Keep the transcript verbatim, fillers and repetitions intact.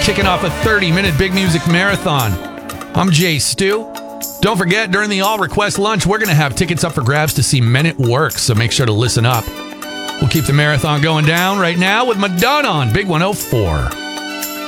kicking off a thirty-minute big music marathon. I'm Jay Stu. Don't forget, during the All Request Lunch, we're going to have tickets up for grabs to see Men at Work, so make sure to listen up. We'll keep the marathon going down right now with Madonna on Big one oh four.